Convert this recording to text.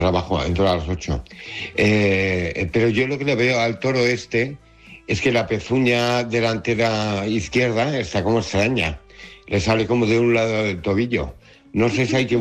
trabajo, entro a las 8. Pero yo lo que le veo al toro este es que la pezuña delantera izquierda está como extraña. Le sale como de un lado del tobillo. No sé si hay que